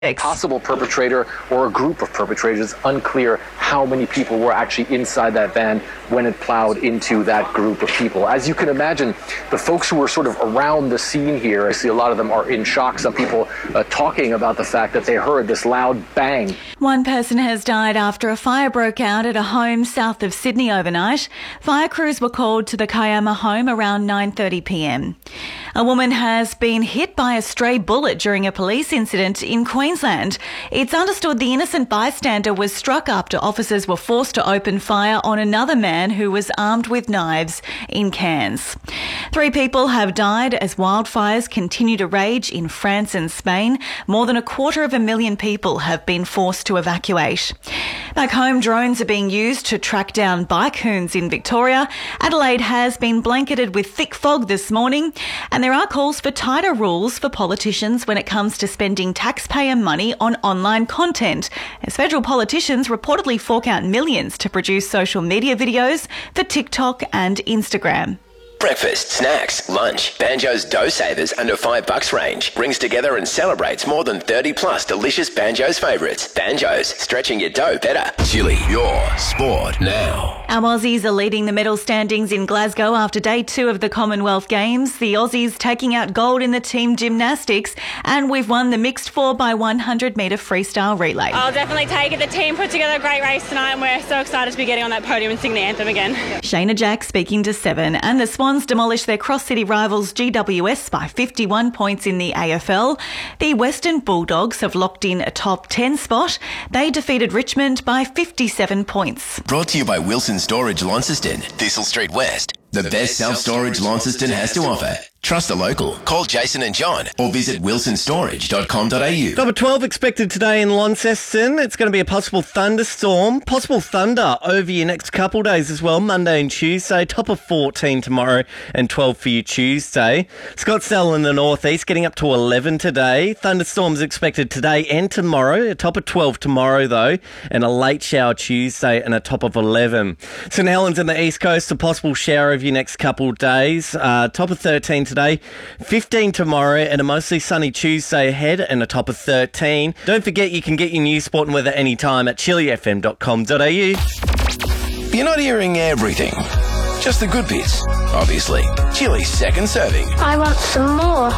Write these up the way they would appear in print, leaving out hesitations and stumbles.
possible perpetrator or a group of perpetrators. Unclear how many people were actually inside that van when it plowed into that group of people. As you can imagine, the folks who were sort of around the scene here, I see a lot of them are in shock. Some people talking about the fact that they heard this loud bang. One person has died after a fire broke out at a home south of Sydney overnight. Fire crews were called to the Kiama home around 9:30 p.m. A woman has been hit by a stray bullet during a police incident in Queensland. It's understood the innocent bystander was struck after officers were forced to open fire on another man who was armed with knives in Cairns. 3 people have died as wildfires continue to rage in France and Spain. More than 250,000 people have been forced to evacuate. Back home, drones are being used to track down bike hoons in Victoria. Adelaide has been blanketed with thick fog this morning, and there are calls for tighter rules for politicians when it comes to spending taxpayer money on online content, as federal politicians reportedly fork out millions to produce social media videos for TikTok and Instagram. Breakfast, snacks, lunch. Banjo's Dough Savers under $5 range brings together and celebrates more than 30 plus delicious Banjo's favourites. Banjo's, stretching your dough better. Chili, your sport now. Our Aussies are leading the medal standings in Glasgow after day 2 of the Commonwealth Games. The Aussies taking out gold in the team gymnastics, and we've won the mixed 4x100 metre freestyle relay. I'll definitely take it. The team put together a great race tonight, and we're so excited to be getting on that podium and sing the anthem again. Shayna Jack speaking to 7, and the Swans demolished their cross-city rivals GWS by 51 points in the AFL. The Western Bulldogs have locked in a top 10 spot. They defeated Richmond by 57 points. Brought to you by Wilson Storage Launceston, Thistle Street West. The best self-storage Launceston has to offer. Trust a local. Call Jason and John or visit wilsonstorage.com.au. Number 12 expected today in Launceston. It's going to be a possible thunderstorm. Possible thunder over your next couple days as well, Monday and Tuesday. Top of 14 tomorrow and 12 for you Tuesday. Scottsdale in the northeast getting up to 11 today. Thunderstorms expected today and tomorrow. A top of 12 tomorrow though, and a late shower Tuesday and a top of 11. St Helens in the east coast, a possible shower over your next couple days. Top of 13 today, 15 tomorrow, and a mostly sunny Tuesday ahead and a top of 13. Don't forget you can get your news, sport and weather anytime at chilifm.com.au. You're not hearing everything, just the good bits, obviously. Chili's second serving. I want some more.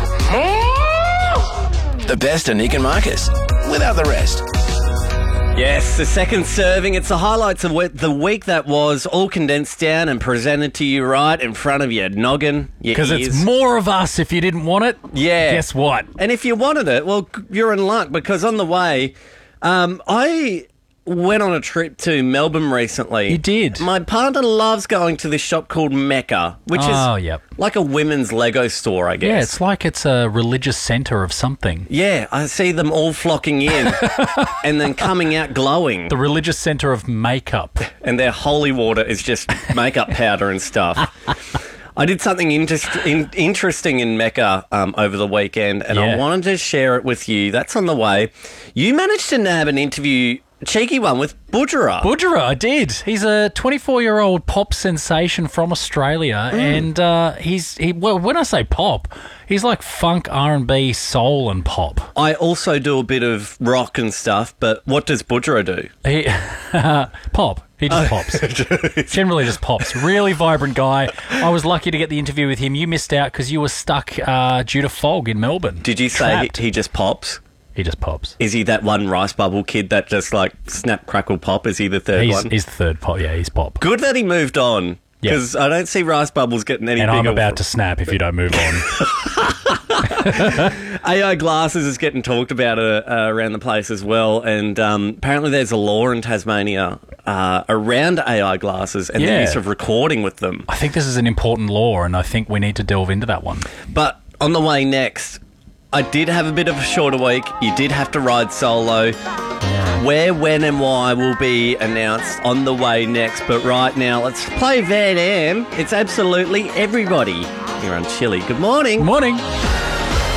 The best of Nick and Marcus, without the rest. Yes, the second serving. It's the highlights of the week that was, all condensed down and presented to you right in front of your noggin, your Because ears. it's more of us if you didn't want it. Yeah. Guess what? And if you wanted it, well, you're in luck, because on the way, I went on a trip to Melbourne recently. You did? My partner loves going to this shop called Mecca, which is like a women's Lego store, I guess. Yeah, it's like it's a religious centre of something. Yeah, I see them all flocking in and then coming out glowing. The religious centre of makeup. And their holy water is just makeup powder and stuff. I did something interesting in Mecca over the weekend, and I wanted to share it with you. That's on the way. You managed to nab an interview, a cheeky one, with Budjerah. Budjerah, I did. He's a 24-year-old pop sensation from Australia, and well, when I say pop, he's like funk, R&B, soul and pop. I also do a bit of rock and stuff, but what does Budjerah do? He pop. He just pops. Generally just pops. Really vibrant guy. I was lucky to get the interview with him. You missed out because you were stuck due to fog in Melbourne. Did you say he just pops? He just pops. Is he that one rice bubble kid that just like snap, crackle, pop? Is he the third one? He's the third pop. Yeah, he's pop. Good that he moved on, because I don't see rice bubbles getting any bigger. And I'm about to snap if you don't move on. AI glasses is getting talked about around the place as well, and apparently there's a law in Tasmania around AI glasses and the use of recording with them. I think this is an important law, and I think we need to delve into that one. But on the way next, I did have a bit of a shorter week. You did have to ride solo. Yeah. Where, when and why will be announced on the way next. But right now, let's play Van Am. It's absolutely everybody here on Chili. Good morning. Good morning.